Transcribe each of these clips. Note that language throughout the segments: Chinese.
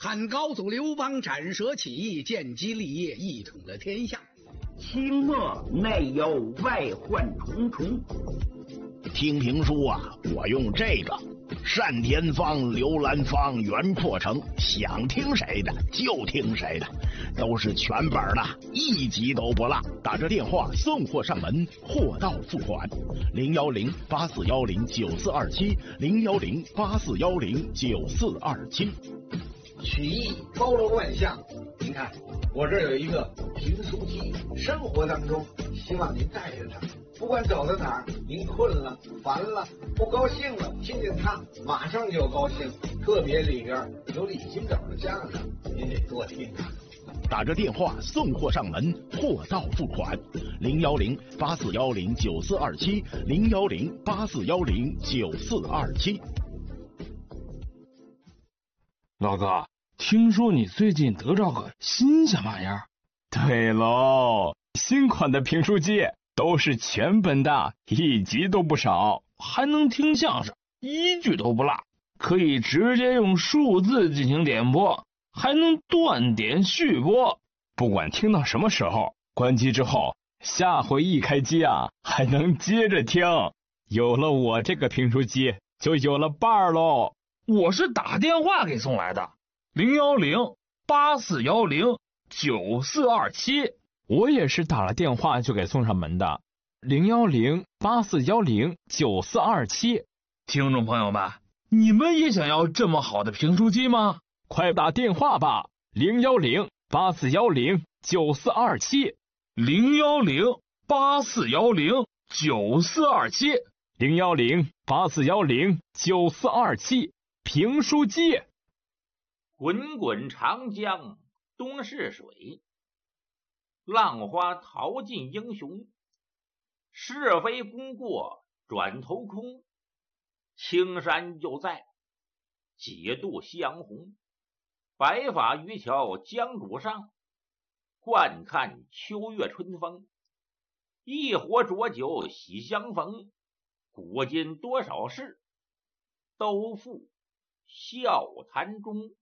汉高祖刘邦斩蛇起义，建基立业，一统了天下。 清末内忧外患重重。 听评书啊，我用这个单田芳、刘兰芳、袁阔成，想听谁的就听谁的，都是全本的，一集都不落。打着电话送货上门，货到付款。010-8410-9427，010-8410-9427。 曲艺包罗万象，您看我这儿有一个评书机，生活当中希望您带着它，不管走到哪儿，您困了、烦了、不高兴了，听见它马上就高兴。特别里边有李金斗的相声，您得多听啊。 打着电话送货上门，货到付款。010-8410-9427，010-8410-9427。 老哥，听说你最近得着个新鲜玩意儿？ 对喽，新款的评书机都是全本的，一集都不少， 还能听相声，一句都不落，可以直接用数字进行点播，还能断点续播。 不管听到什么时候，关机之后，下回一开机啊，还能接着听。有了我这个评书机，就有了伴儿喽。 我是打电话给送来的，010-8410-9427。 我也是打了电话就给送上门的，010-8410-9427。 听众朋友们，你们也想要这么好的评书机吗？ 快打电话吧，010-8410-9427， 010-8410-9427， 010-8410-9427。评书机。 滚滚长江东逝水，浪花淘尽英雄。是非功过转头空，青山就在，几度夕阳红。白发渔樵江渚上，惯看秋月春风。一壶浊酒喜相逢，古今多少事，都付笑谈中。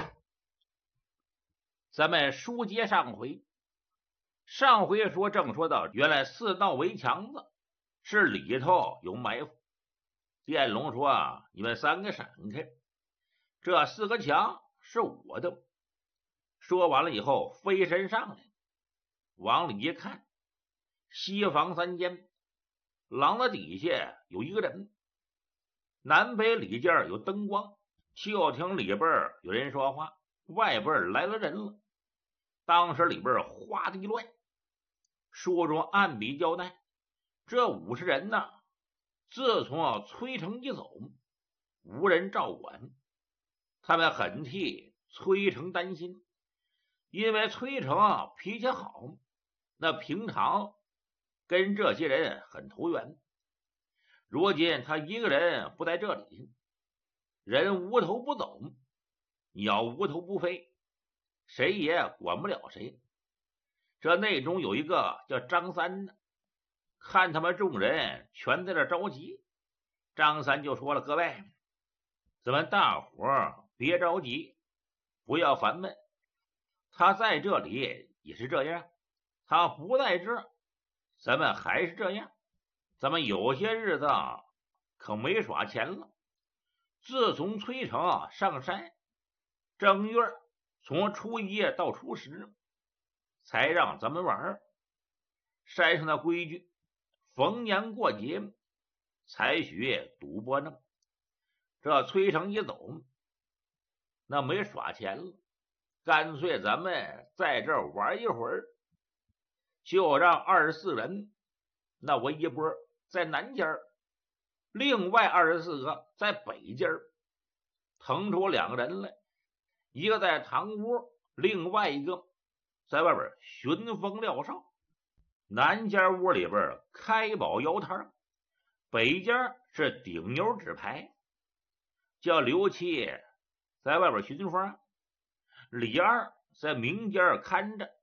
咱们书接上回说正说到，原来4道围墙子是里头有埋伏。电龙说啊，你们3个闪开，这4个墙是我的。说完了以后，飞身上来，往里一看，西房3间，廊子底下有一个人，南北里间有灯光，就听里边有人说话，外边来了人了。当时里边哗地乱，书中按笔交代，这50人呢，自从崔成一走，无人照管，他们很替崔成担心，因为崔成脾气好，那平常跟这些人很投缘。如今他一个人不在这里，人无头不走，鸟无头不飞，谁也管不了谁。这内中有一个叫张三的，看他们众人全在这着急，张三就说了，各位，咱们大伙别着急，不要烦闷，他在这里也是这样，他不在这咱们还是这样。咱们有些日子可没耍钱了，自从崔成上山，正月从初1到初10才让咱们玩。山上的规矩，逢年过节才许赌博呢。这崔成一走，那没耍钱了，干脆咱们在这儿玩一会儿，就让24人，那我一波在南间，另外24个在北间，腾出2个人来，一个在堂屋，另外一个在外边寻风撂哨。南间屋里边开宝摇摊，北间是顶牛纸牌，叫刘七在外边寻风，李二在明间看着，